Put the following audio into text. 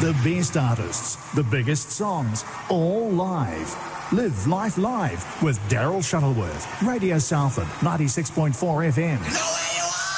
The best artists, the biggest songs, all live. Live Life Live with Daryl Shuttleworth. Radio Salford, 96.4 FM.